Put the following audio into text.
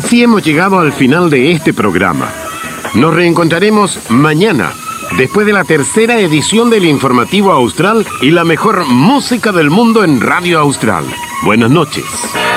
Así hemos llegado al final de este programa. Nos reencontraremos mañana, después de la tercera edición del Informativo Austral y la mejor música del mundo en Radio Austral. Buenas noches.